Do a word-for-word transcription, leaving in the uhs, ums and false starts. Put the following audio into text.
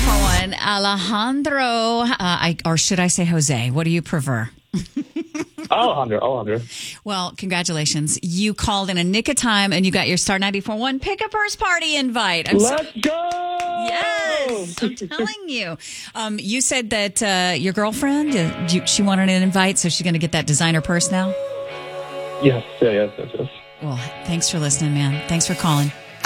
ninety-four point one, Alejandro, uh, I, or should I say Jose? What do you prefer? Alejandro, Alejandro. Well, congratulations. You called in a nick of time and you got your Star ninety-four point one Pick-a-Purse Party invite. I'm Let's so- go! Yes, I'm telling you. Um, you said that uh, your girlfriend, uh, you, she wanted an invite, so she's going to get that designer purse now? Yes, yeah, yes, yes, yes. Well, thanks for listening, man. Thanks for calling.